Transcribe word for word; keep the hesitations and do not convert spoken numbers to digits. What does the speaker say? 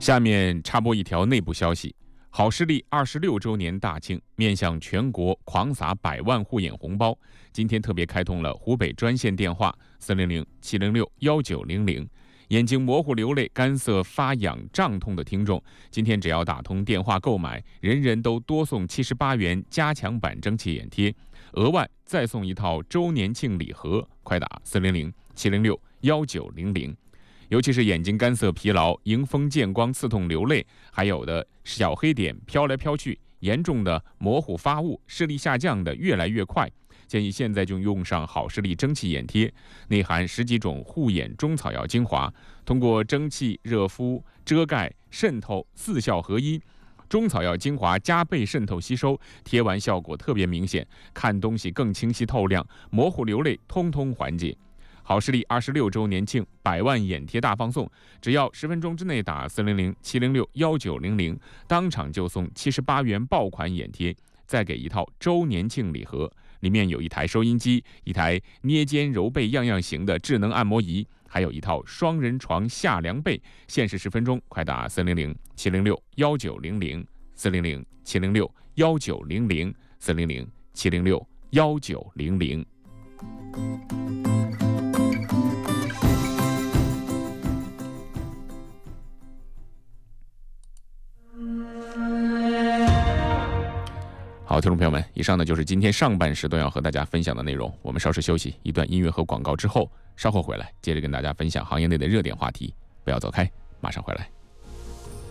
下面插播一条内部消息：好视力二十六周年大庆，面向全国狂撒百万护眼红包。今天特别开通了湖北专线电话四零零七零六幺九零零。眼睛模糊、流泪、干涩、发痒、胀痛的听众，今天只要打通电话购买，人人都多送七十八元加强版蒸汽眼贴，额外再送一套周年庆礼盒。快打四零零七零六幺九零零。尤其是眼睛干涩、疲劳、迎风见光、刺痛、流泪，还有的小黑点飘来飘去，严重的模糊发雾，视力下降的越来越快，建议现在就用上好视力蒸汽眼贴，内含十几种护眼中草药精华，通过蒸汽、热敷、遮盖、渗透四效合一，中草药精华加倍渗透吸收，贴完效果特别明显，看东西更清晰透亮，模糊流泪通通缓解。好视力二十六周年庆，百万眼贴大放送，只要十分钟之内打四零零七零六幺九零零，当场就送七十八元爆款眼贴，再给一套周年庆礼盒，里面有一台收音机、一台捏肩揉背样样行的智能按摩仪，还有一套双人床下凉被。限时十分钟，快打四零零七零六幺九零零，四零零七零六幺九零零，四零零七零六幺九零零。好，听众朋友们，以上呢就是今天上半时段要和大家分享的内容。我们稍事休息，一段音乐和广告之后，稍后回来接着跟大家分享行业内的热点话题。不要走开，马上回来。